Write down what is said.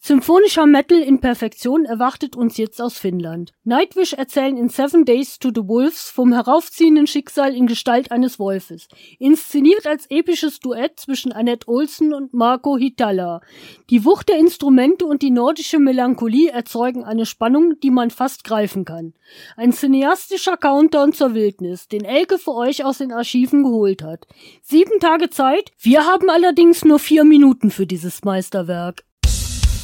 Symphonischer Metal in Perfektion erwartet uns jetzt aus Finnland. Nightwish erzählen in 7 Days to the Wolves vom heraufziehenden Schicksal in Gestalt eines Wolfes. Inszeniert als episches Duett zwischen Anette Olsen und Marco Hietala. Die Wucht der Instrumente und die nordische Melancholie erzeugen eine Spannung, die man fast greifen kann. Ein cineastischer Countdown zur Wildnis, den Elke für euch aus den Archiven geholt hat. 7 Tage Zeit, wir haben allerdings nur 4 Minuten für dieses Meisterwerk.